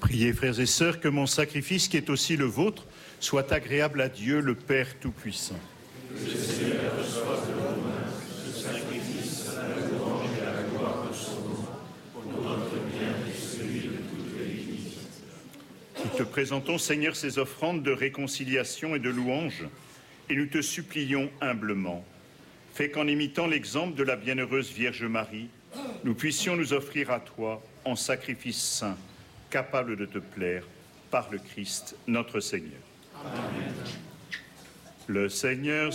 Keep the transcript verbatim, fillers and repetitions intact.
Priez, frères et sœurs, que mon sacrifice, qui est aussi le vôtre, soit agréable à Dieu, le Père Tout-Puissant. Que le Seigneur reçoive de vos mains ce sacrifice à la louange et à la gloire de son nom, pour notre bien et celui de toute l'Église. Nous te présentons, Seigneur, ces offrandes de réconciliation et de louange, et nous te supplions humblement, fais qu'en imitant l'exemple de la bienheureuse Vierge Marie, nous puissions nous offrir à toi en sacrifice saint, capable de te plaire, par le Christ, notre Seigneur. Amen. Le Seigneur